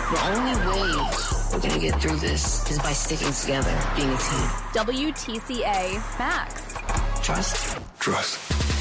The only way we're going to get through this is by sticking together, being a team. WTCA Max. Trust. Trust.